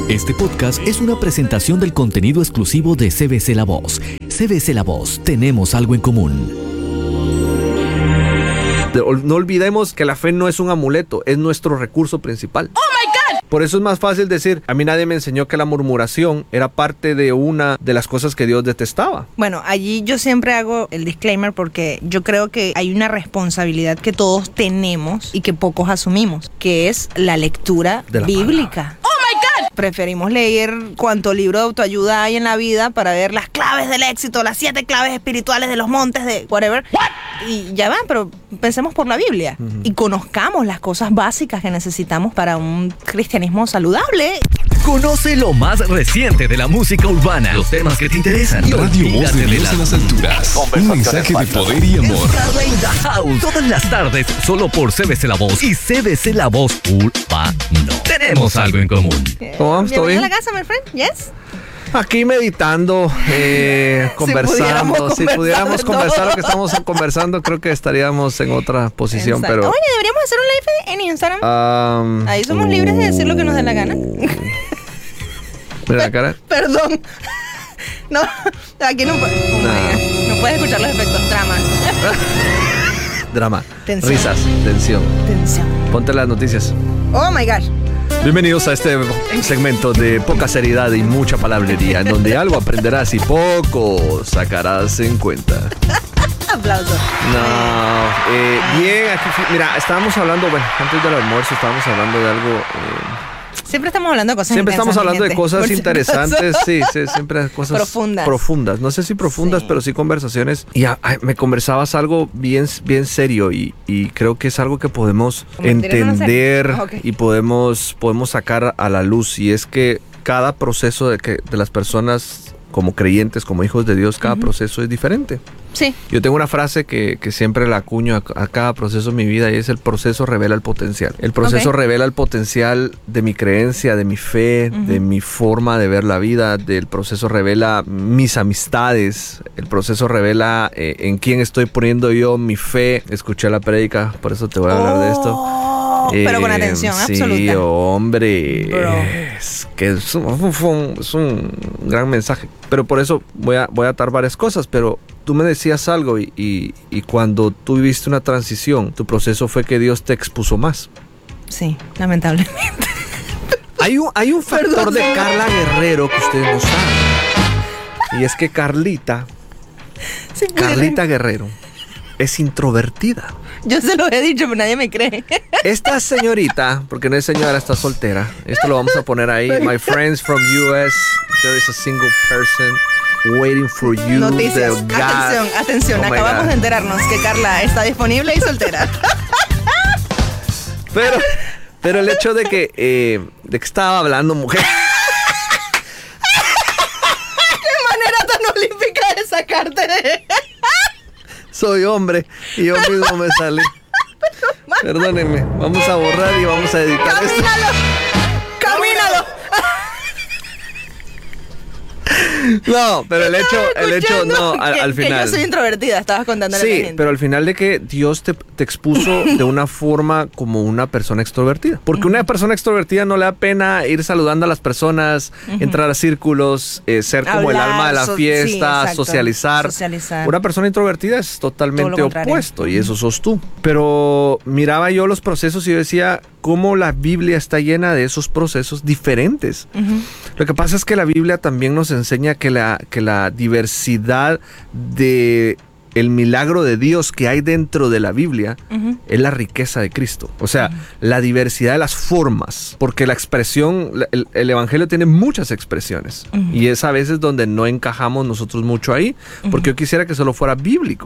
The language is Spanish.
Este podcast es una presentación del contenido exclusivo de CBC La Voz. CBC La Voz, tenemos algo en común. No olvidemos que la fe no es un amuleto, es nuestro recurso principal. ¡Oh, my God! Por eso es más fácil decir, a mí nadie me enseñó que la murmuración era parte de una de las cosas que Dios detestaba. Bueno, allí yo siempre hago el disclaimer porque yo creo que hay una responsabilidad que todos tenemos y que pocos asumimos, que es la lectura bíblica. ¡Oh, my God! Preferimos leer cuánto libro de autoayuda hay en la vida para ver las claves del éxito, las 7 claves espirituales de los montes de whatever. Y ya va, pero pensemos por la Biblia y conozcamos las cosas básicas que necesitamos para un cristianismo saludable. Conoce lo más reciente de la música urbana, los temas que te interesan. Radio Voz de Dios en las alturas. Un mensaje de poder y amor. Todas las tardes, solo por CBC La Voz y CBC La Voz Urbano. Tenemos algo en común. ¿Cómo vamos? ¿Todo bien? ¿Bienvenido a la casa, my friend? Yes. Aquí meditando, conversando. Si pudiéramos conversar lo que estamos conversando, creo que estaríamos en otra posición. Exacto. Pero Oye, deberíamos hacer un live en Instagram. Ahí somos libres de decir lo que nos dé la gana. Mira la cara. Perdón. No, aquí no puedes. No puedes escuchar los efectos. Drama. Tensión. Risas. Tensión. Ponte las noticias. Oh my gosh. Bienvenidos a este segmento de poca seriedad y mucha palabrería, en donde algo aprenderás y poco sacarás en cuenta. Aplausos. No, bien, aquí, mira, estábamos hablando, bueno, antes del almuerzo estábamos hablando de algo. Siempre estamos hablando de cosas Siempre intensas, estamos hablando de cosas por si interesantes, sí, siempre cosas profundas. No sé si profundas, Sí. pero sí conversaciones. Y me conversabas algo bien serio y creo que es algo que podemos entender y podemos sacar a la luz. Y es que cada proceso de las personas como creyentes, como hijos de Dios, cada proceso es diferente. Sí. Yo tengo una frase que siempre la acuño a cada proceso de mi vida y es: el proceso revela el potencial. El proceso revela el potencial de mi creencia, de mi fe, de mi forma de ver la vida. El proceso revela mis amistades. El proceso revela en quién estoy poniendo yo mi fe. Escuché la prédica, por eso te voy a hablar de esto. Pero con atención absoluta. Sí, hombre. Bro. Es que es un gran mensaje. Pero por eso voy a atar varias cosas, pero tú me decías algo y cuando tú viviste una transición, tu proceso fue que Dios te expuso más. Sí, lamentablemente. Hay un factor de Carla Guerrero que ustedes no saben. Y es que Carlita Guerrero es introvertida. Yo se lo he dicho, pero nadie me cree. Esta señorita, porque no es señora, está soltera. Esto lo vamos a poner ahí. My friends from US, there is a single person waiting for you. Noticias. Atención. Oh my Acabamos God. de enterarnos que Carla está disponible y soltera. Pero el hecho de que estaba hablando mujer. ¡Qué manera tan olímpica de sacarte de... Soy hombre y yo mismo me salí. Perdónenme, vamos a borrar y vamos a editar esto. ¡Camínalo! No, pero el hecho no, al Que final. yo soy introvertida, estabas contándole a la Sí, gente. pero al final de que Dios te expuso de una forma como una persona extrovertida. Porque una persona extrovertida no le da pena ir saludando a las personas, entrar a círculos, ser como el Hablar, alma de la fiesta, exacto. socializar. Una persona introvertida es totalmente opuesto y eso sos tú. Pero miraba yo los procesos y yo decía cómo la Biblia está llena de esos procesos diferentes. Lo que pasa es que la Biblia también nos enseña que la diversidad de el milagro de Dios que hay dentro de la Biblia es la riqueza de Cristo. O sea, la diversidad de las formas. Porque la expresión, el Evangelio tiene muchas expresiones. Y es a veces donde no encajamos nosotros mucho ahí. Porque yo quisiera que solo fuera bíblico.